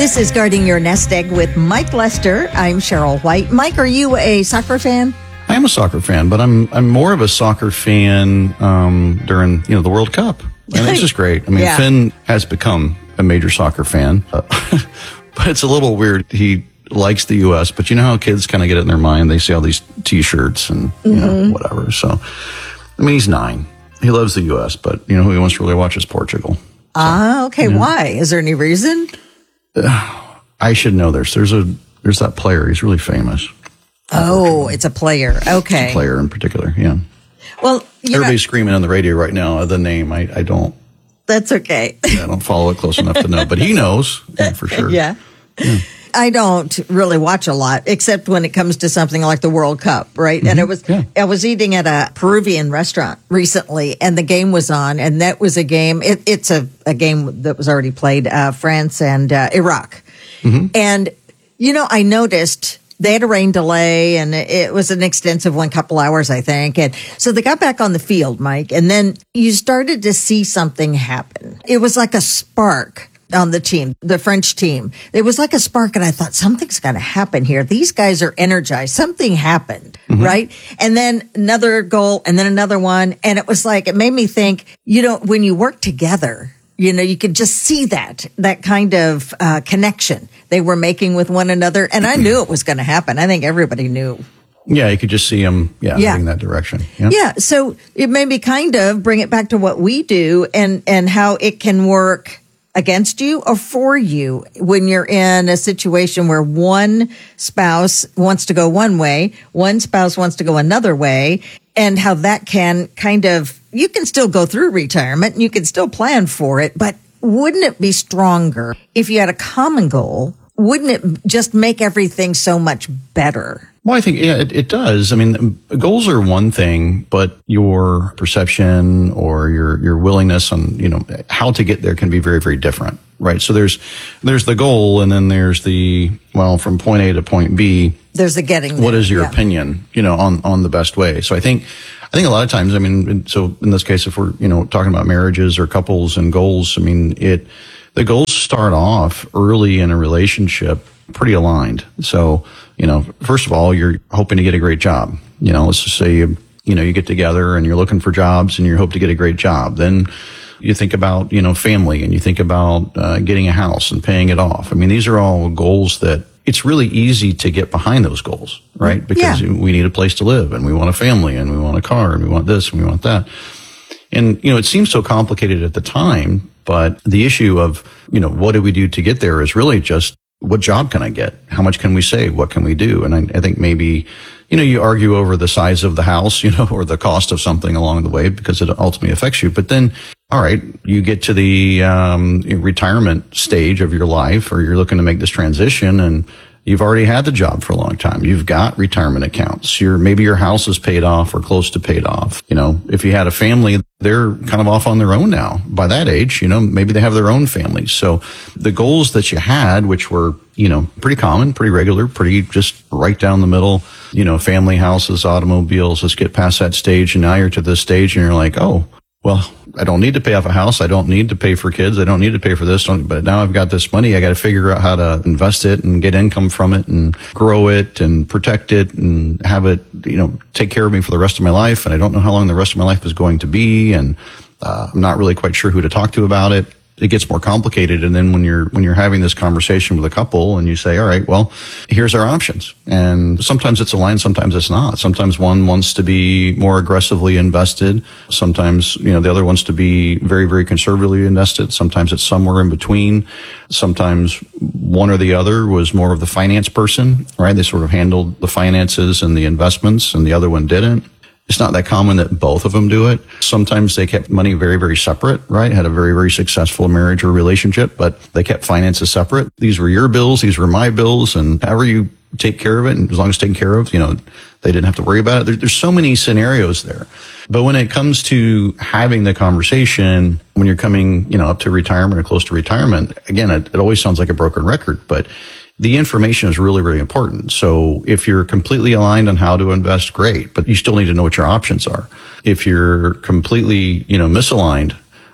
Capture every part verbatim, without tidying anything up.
This is Guarding Your Nest Egg with Mike Lester. I'm Cheryl White. Mike, are you a soccer fan? I am a soccer fan, but I'm I'm more of a soccer fan um, during you know the World Cup, and it's just great. I mean, yeah. Finn has become a major soccer fan, uh, but it's a little weird. He likes the U S, but you know how kids kind of get it in their mind. They see all these T-shirts and you mm-hmm. know whatever. So, I mean, he's nine. He loves the U S, but you know who he wants to really watch is Portugal. So, ah, okay. You know. Why? Is there any reason? Uh, I should know this. There's a there's that player. He's really famous. Oh, it's a player. Okay. It's a player in particular, yeah. Well, you everybody's know, screaming on the radio right now the name. I, I don't. That's okay. I don't follow it close enough to know, but he knows yeah, for sure. Yeah. yeah. I don't really watch a lot, except when it comes to something like the World Cup, right? Mm-hmm. And it was, yeah. I was eating at a Peruvian restaurant recently, and the game was on, and that was a game. It, it's a, a game that was already played, uh, France and uh, Iraq. Mm-hmm. And, you know, I noticed they had a rain delay, and it was an extensive one, couple hours, I think. And so they got back on the field, Mike, and then you started to see something happen. It was like a spark on the team, the French team. It was like a spark, and I thought, something's going to happen here. These guys are energized. Something happened, mm-hmm. right? And then another goal, and then another one. And it was like, it made me think, you know, when you work together, you know, you could just see that, that kind of uh, connection they were making with one another. And I knew it was going to happen. I think everybody knew. Yeah, you could just see them, yeah, yeah. heading that direction. Yeah. yeah, so it made me kind of bring it back to what we do and, and how it can work against you or for you when you're in a situation where one spouse wants to go one way, one spouse wants to go another way, and how that can kind of, you can still go through retirement and you can still plan for it, but wouldn't it be stronger if you had a common goal? Wouldn't it just make everything so much better? Well, I think, yeah, it, it does. I mean, goals are one thing, but your perception or your, your willingness on, you know, how to get there can be very, very different, right? So there's, there's the goal, and then there's the, well, from point A to point B. There's the getting there. What is your yeah. opinion, you know, on, on the best way? So I think, I think a lot of times, I mean, so in this case, if we're, you know, talking about marriages or couples and goals, I mean, it, the goals start off early in a relationship pretty aligned. So, you know, first of all, you're hoping to get a great job. You know, let's just say you, you know, you get together and you're looking for jobs and you hope to get a great job. Then you think about, you know, family, and you think about uh, getting a house and paying it off. I mean, these are all goals that it's really easy to get behind those goals, right? Because yeah. we need a place to live, and we want a family, and we want a car, and we want this, and we want that. And, you know, it seems so complicated at the time, but the issue of, you know, what do we do to get there is really just, what job can I get? How much can we save? What can we do? And I, I think maybe, you know, you argue over the size of the house, you know, or the cost of something along the way because it ultimately affects you. But then, all right, you get to the um, retirement stage of your life, or you're looking to make this transition, and you've already had the job for a long time. You've got retirement accounts. Your maybe your house is paid off or close to paid off. You know, if you had a family, they're kind of off on their own now. By that age, you know, maybe they have their own families. So the goals that you had, which were, you know, pretty common, pretty regular, pretty just right down the middle, you know, family, houses, automobiles, let's get past that stage. And now you're to this stage and you're like, oh, well, I don't need to pay off a house. I don't need to pay for kids. I don't need to pay for this. But now I've got this money. I got to figure out how to invest it and get income from it and grow it and protect it and have it, you know, take care of me for the rest of my life. And I don't know how long the rest of my life is going to be. And uh, I'm not really quite sure who to talk to about it. It gets more complicated. And then when you're, when you're having this conversation with a couple and you say, all right, well, here's our options. And sometimes it's aligned, sometimes it's not. Sometimes one wants to be more aggressively invested. Sometimes, you know, the other wants to be very, very conservatively invested. Sometimes it's somewhere in between. Sometimes one or the other was more of the finance person, right? They sort of handled the finances and the investments, and the other one didn't. It's not that common that both of them do it. Sometimes they kept money very, very separate, right? Had a very, very successful marriage or relationship, but they kept finances separate. These were your bills, these were my bills, and however you take care of it, and as long as it's taken care of, you know, they didn't have to worry about it. There, there's so many scenarios there. But when it comes to having the conversation, when you're coming, you know, up to retirement or close to retirement, again, it, it always sounds like a broken record, but the information is really, really important. So if you're completely aligned on how to invest, great, but you still need to know what your options are. If you're completely, you know, misaligned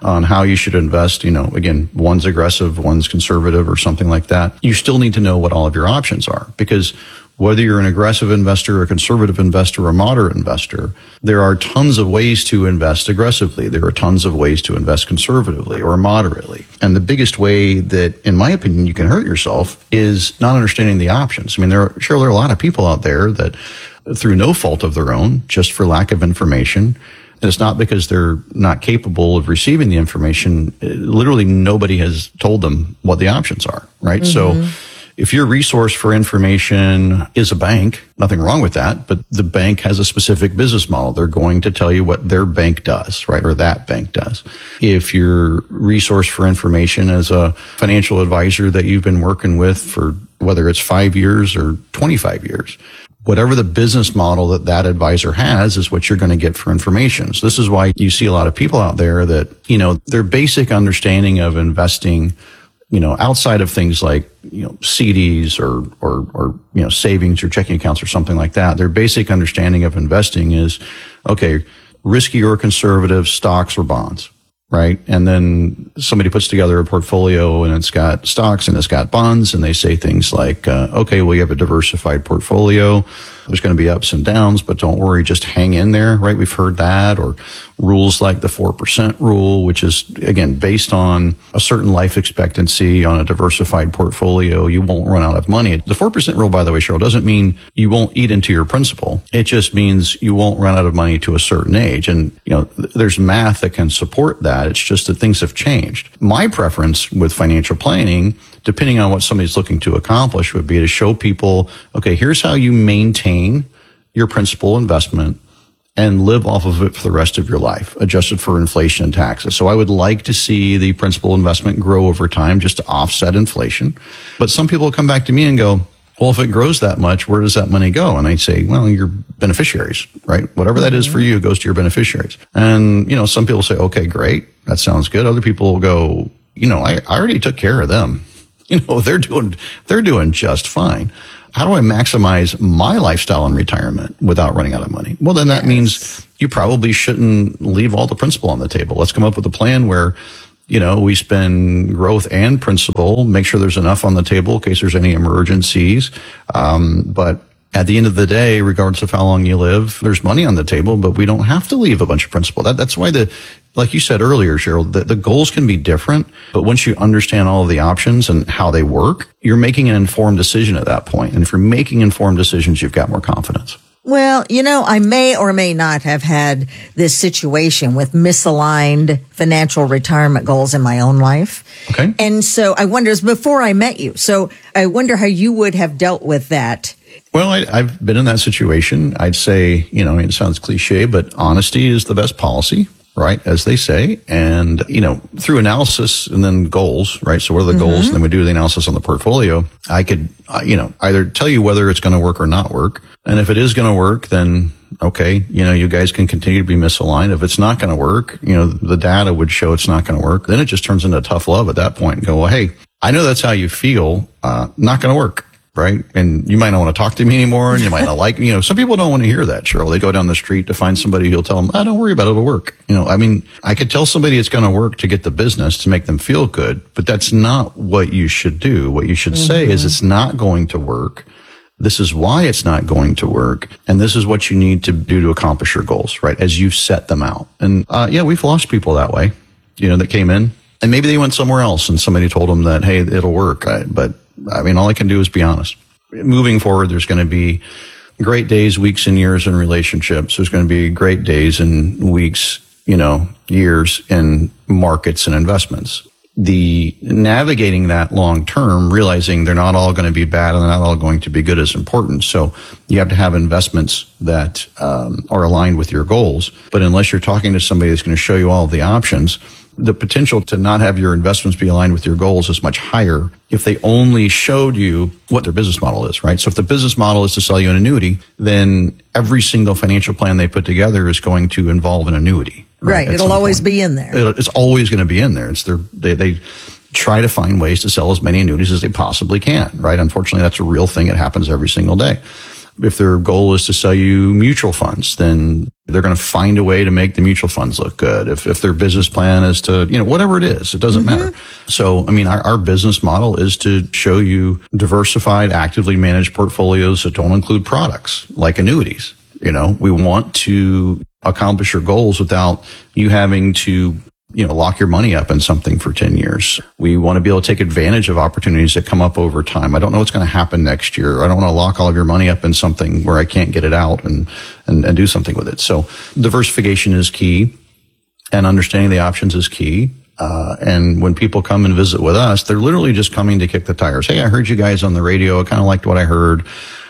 on how you should invest. You know, again, one's aggressive, one's conservative or something like that. You still need to know what all of your options are, because whether you're an aggressive investor, a conservative investor, or a moderate investor, there are tons of ways to invest aggressively. There are tons of ways to invest conservatively or moderately. And the biggest way that, in my opinion, you can hurt yourself is not understanding the options. I mean, there are, sure, there are a lot of people out there that, through no fault of their own, just for lack of information, and it's not because they're not capable of receiving the information. Literally, nobody has told them what the options are, right? Mm-hmm. So if your resource for information is a bank, nothing wrong with that, but the bank has a specific business model. They're going to tell you what their bank does, right? Or that bank does. If your resource for information is a financial advisor that you've been working with for whether it's five years or twenty-five years, whatever the business model that that advisor has is what you're going to get for information. So this is why you see a lot of people out there that, you know, their basic understanding of investing, you know, outside of things like, you know, C Ds or, or, or, you know, savings or checking accounts or something like that, their basic understanding of investing is, okay, risky or conservative stocks or bonds, right? And then somebody puts together a portfolio and it's got stocks and it's got bonds, and they say things like, uh, okay, well, you have a diversified portfolio. There's going to be ups and downs, but don't worry, just hang in there, right? We've heard that. Or rules like the four percent rule, which is, again, based on a certain life expectancy on a diversified portfolio. You won't run out of money. The four percent rule, by the way, Cheryl, doesn't mean you won't eat into your principal. It just means you won't run out of money to a certain age. And, you know, th- there's math that can support that. It's just that things have changed. My preference with financial planning, depending on what somebody's looking to accomplish, would be to show people, okay, here's how you maintain your principal investment and live off of it for the rest of your life, adjusted for inflation and taxes. So I would like to see the principal investment grow over time just to offset inflation. But some people come back to me and go, well, if it grows that much, where does that money go? And I say, well, your beneficiaries, right? Whatever that is for you goes to your beneficiaries. And, you know, some people say, okay, great. That sounds good. Other people will go, you know, I, I already took care of them. You know, they're doing, they're doing just fine. How do I maximize my lifestyle in retirement without running out of money? Well, then that yes. means you probably shouldn't leave all the principal on the table. Let's come up with a plan where, you know, we spend growth and principal, make sure there's enough on the table in case there's any emergencies. Um, but at the end of the day, regardless of how long you live, there's money on the table, but we don't have to leave a bunch of principal. That, that's why the, like you said earlier, Cheryl, the, the goals can be different, but once you understand all of the options and how they work, you're making an informed decision at that point. And if you're making informed decisions, you've got more confidence. Well, you know, I may or may not have had this situation with misaligned financial retirement goals in my own life. Okay. And so I wonder, before I met you, so I wonder how you would have dealt with that. Well, I, I've been in that situation. I'd say, you know, it sounds cliche, but honesty is the best policy, right? As they say. And, you know, through analysis and then goals, right? So what are the mm-hmm. goals? And then we do the analysis on the portfolio. I could, uh, you know, either tell you whether it's going to work or not work. And if it is going to work, then okay, you know, you guys can continue to be misaligned. If it's not going to work, you know, the data would show it's not going to work. Then it just turns into tough love at that point and go, well, hey, I know that's how you feel. Uh, not going to work. Right. And you might not want to talk to me anymore, and you might not like, you know, some people don't want to hear that, Cheryl. They go down the street to find somebody who'll tell them, oh, don't worry about it, it'll work. You know, I mean, I could tell somebody it's going to work to get the business, to make them feel good, but that's not what you should do. What you should mm-hmm. say is it's not going to work. This is why it's not going to work. And this is what you need to do to accomplish your goals, right? As you set them out. And, uh, yeah, we've lost people that way, you know, that came in and maybe they went somewhere else and somebody told them that, hey, it'll work. I, but I mean, all I can do is be honest. Moving forward, there's going to be great days, weeks, and years in relationships. There's going to be great days and weeks, you know, years in markets and investments. The navigating that long term, realizing they're not all going to be bad and they're not all going to be good, is important. So you have to have investments that um, are aligned with your goals. But unless you're talking to somebody that's going to show you all of the options, the potential to not have your investments be aligned with your goals is much higher if they only showed you what their business model is, right? So if the business model is to sell you an annuity, then every single financial plan they put together is going to involve an annuity. Right. right. It'll always point. be in there. It'll, it's always going to be in there. It's their, they, they try to find ways to sell as many annuities as they possibly can, right? Unfortunately, that's a real thing. It happens every single day. If their goal is to sell you mutual funds, then they're going to find a way to make the mutual funds look good. If if their business plan is to, you know, whatever it is, it doesn't mm-hmm. matter. So, I mean, our, our business model is to show you diversified, actively managed portfolios that don't include products like annuities. You know, we want to accomplish your goals without you having to, you know, lock your money up in something for ten years. We want to be able to take advantage of opportunities that come up over time. I don't know what's going to happen next year. I don't want to lock all of your money up in something where I can't get it out and, and, and do something with it. So diversification is key, and understanding the options is key. Uh, and when people come and visit with us, they're literally just coming to kick the tires. Hey, I heard you guys on the radio. I kind of liked what I heard.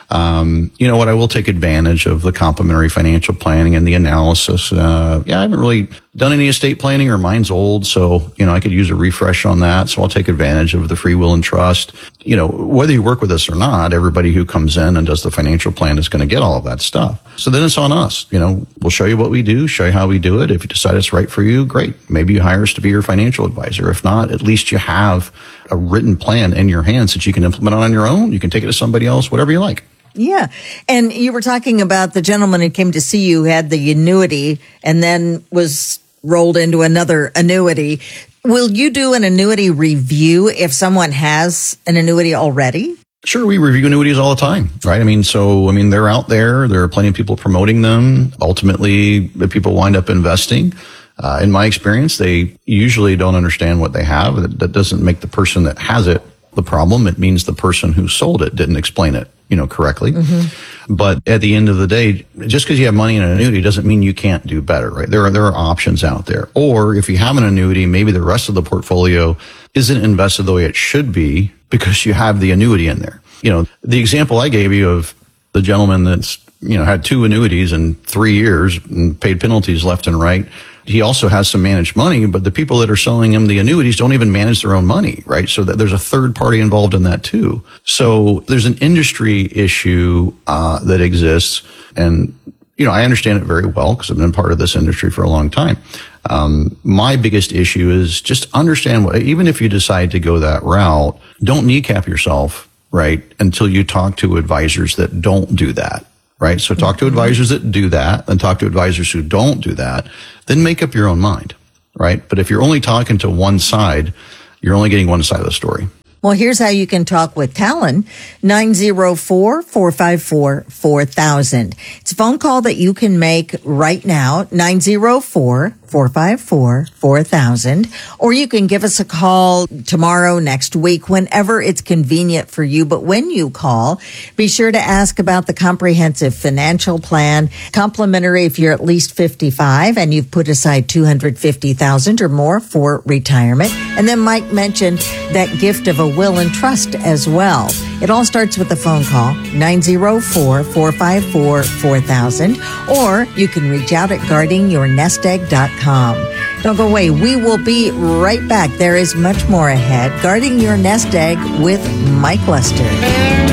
Um, you know what? I will take advantage of the complementary financial planning and the analysis. Uh, yeah, I haven't really done any estate planning, or mine's old. So, you know, I could use a refresh on that. So I'll take advantage of the free will and trust. You know, whether you work with us or not, everybody who comes in and does the financial plan is going to get all of that stuff. So then it's on us. You know, we'll show you what we do, show you how we do it. If you decide it's right for you, great. Maybe you hire us to be your financial advisor. If not, at least you have a written plan in your hands that you can implement on your own. You can take it to somebody else, whatever you like. Yeah. And you were talking about the gentleman who came to see you, had the annuity and then was rolled into another annuity. Will you do an annuity review if someone has an annuity already? Sure. We review annuities all the time, right? I mean, so, I mean, they're out there. There are plenty of people promoting them. Ultimately, people wind up investing. Uh, in my experience, they usually don't understand what they have. That, that doesn't make the person that has it the problem. It means the person who sold it didn't explain it, you know, correctly. Mm-hmm. But at the end of the day, just because you have money in an annuity doesn't mean you can't do better, right? There are, there are options out there. Or if you have an annuity, maybe the rest of the portfolio isn't invested the way it should be because you have the annuity in there. You know, the example I gave you of the gentleman that's, you know, had two annuities in three years and paid penalties left and right. He also has some managed money, but the people that are selling him the annuities don't even manage their own money, right? So that there's a third party involved in that too. So there's an industry issue uh that exists, and you know, I understand it very well because I've been part of this industry for a long time. Um my biggest issue is just understand what, even if you decide to go that route, don't kneecap yourself, right, until you talk to advisors that don't do that. Right. So talk to advisors that do that, and talk to advisors who don't do that. Then make up your own mind. Right. But if you're only talking to one side, you're only getting one side of the story. Well, here's how you can talk with Talon. nine oh four, four five four, four thousand. It's a phone call that you can make right now. nine oh four, four five four, four thousand. Or you can give us a call tomorrow, next week, whenever it's convenient for you. But when you call, be sure to ask about the comprehensive financial plan, complimentary if you're at least fifty-five and you've put aside two hundred fifty thousand dollars or more for retirement. And then Mike mentioned that gift of a will and trust as well. It all starts with a phone call, nine oh four, four five four, four thousand. Or you can reach out at guarding your nest egg dot com. Don't go away. We will be right back. There is much more ahead. Guarding Your Nest Egg with Mike Lester.